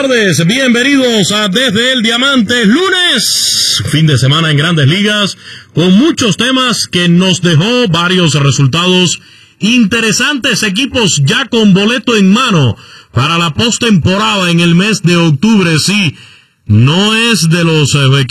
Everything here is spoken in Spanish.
tardes, bienvenidos a Desde el Diamante, lunes, fin de semana en Grandes Ligas, con muchos temas que nos dejó varios resultados interesantes, equipos ya con boleto en mano para la postemporada en el mes de octubre. Sí, no es de los